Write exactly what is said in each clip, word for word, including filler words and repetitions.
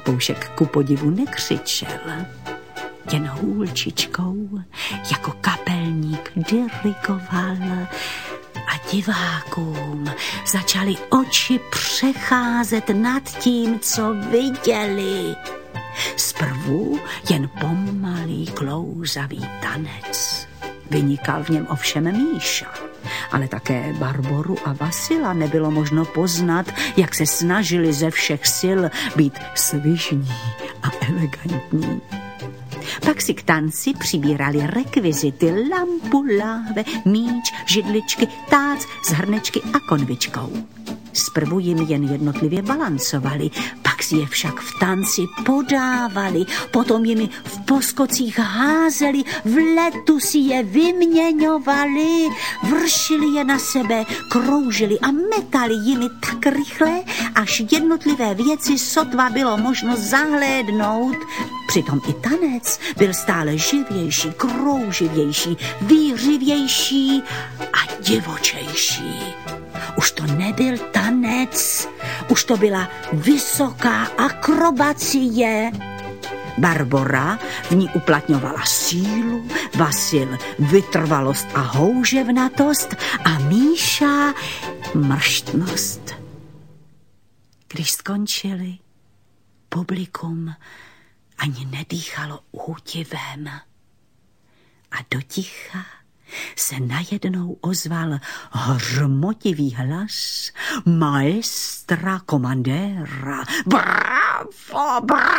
Papoušek ku podivu nekřičel, jen hůlčičkou jako kapelník dirigoval a divákům začaly oči přecházet nad tím, co viděli. Zprvu jen pomalý klouzavý tanec. Vynikal v něm ovšem Míša, ale také Barboru a Vasila nebylo možno poznat, jak se snažili ze všech sil být svižní a elegantní. Pak si k tanci přibírali rekvizity, lampu, láhve, míč, židličky, tác s hrnečky a konvičkou. Zprvu jim jen jednotlivě balancovali, pak si je však v tanci podávali, potom jimi v poskocích házeli, v letu si je vyměňovali, vršili je na sebe, kroužili a metali jimi tak rychle, až jednotlivé věci sotva bylo možno zahlédnout. Přitom i tanec byl stále živější, krouživější, výřivější a divočejší. Už to nebyl tanec, už to byla vysoká akrobacie. Barbora v ní uplatňovala sílu, Vasil vytrvalost a houževnatost a Míša mrštnost. Když skončili, publikum ani nedýchalo údivem a do ticha se najednou ozval hřmotivý hlas maestra komandéra. Bravo,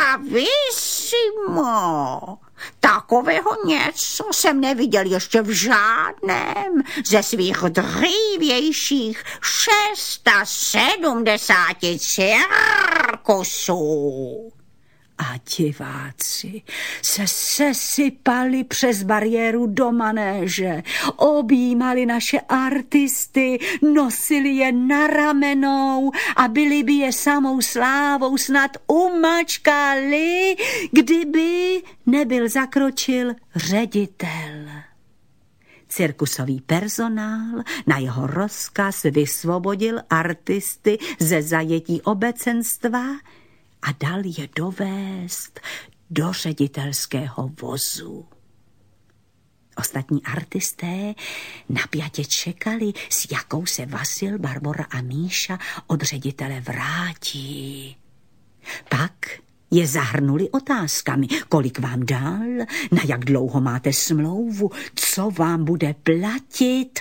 bravissimo! Takového něco jsem neviděl ještě v žádném ze svých dřívějších šesta sedmdesáti cirkusů. A diváci se sesypali přes bariéru do manéže, objímali naše artisty, nosili je na ramenou a byli by je samou slávou snad umačkali, kdyby nebyl zakročil ředitel. Cirkusový personál na jeho rozkaz vysvobodil artisty ze zajetí obecenstva a dal je dovést do ředitelského vozu. Ostatní artisté napjatě čekali, s jakou se Vasil, Barbora a Míša od ředitele vrátí. Pak je zahrnuli otázkami, kolik vám dal, na jak dlouho máte smlouvu, co vám bude platit.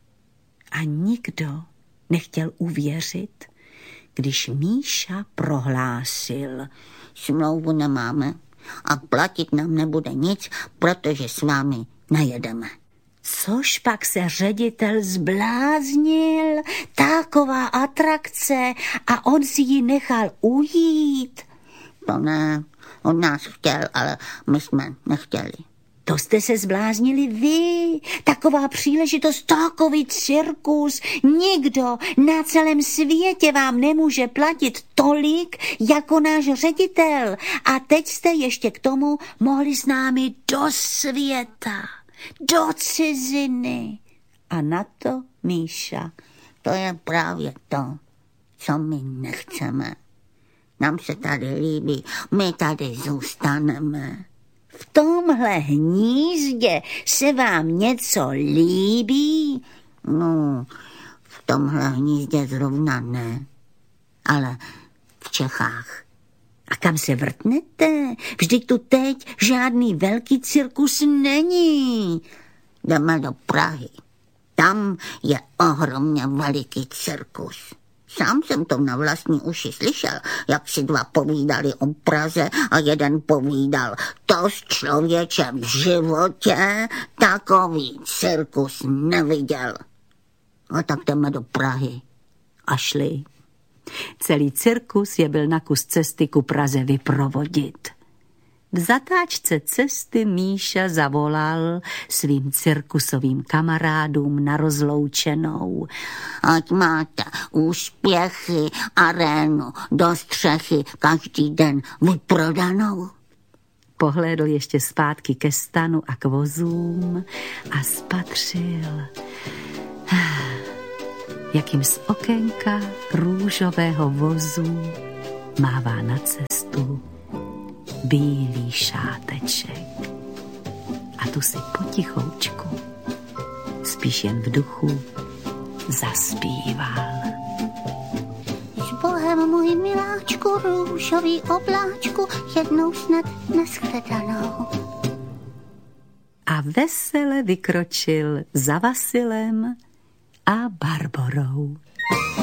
A nikdo nechtěl uvěřit, když Míša prohlásil: smlouvu nemáme a platit nám nebude nic, protože s vámi nejedeme. Což pak se ředitel zbláznil, taková atrakce, a on si ji nechal ujít. To ne, on nás chtěl, ale my jsme nechtěli. To jste se zbláznili vy. Taková příležitost, takový cirkus. Nikdo na celém světě vám nemůže platit tolik jako náš ředitel. A teď jste ještě k tomu mohli s námi do světa, do ciziny. A na to Míša: to je právě to, co my nechceme. Nám se tady líbí, my tady zůstaneme. V tomhle hnízdě se vám něco líbí? No, v tomhle hnízdě zrovna ne, ale v Čechách. A kam se vrtnete? Vždyť tu teď žádný velký cirkus není. Jdeme do Prahy. Tam je ohromně veliký cirkus. Sám jsem to na vlastní uši slyšel, jak si dva povídali o Praze a jeden povídal: to s člověčem v životě takový cirkus neviděl. A tak jdeme do Prahy. A šli. Celý cirkus je byl na kus cesty ku Praze vyprovodit. V zatáčce cesty Míša zavolal svým cirkusovým kamarádům na rozloučenou: ať máte úspěchy, arénu do střechy každý den vyprodanou. Pohlédl ještě zpátky ke stanu a k vozům a spatřil, jak jim z okénka růžového vozu mává na cestu bílý šáteček. A tu si potichoučku, spíš jen v duchu, zaspíval. S Bohem, můj miláčku, růžový obláčku, jednou snad nashledanou. A vesele vykročil za Vasilem a Barborou.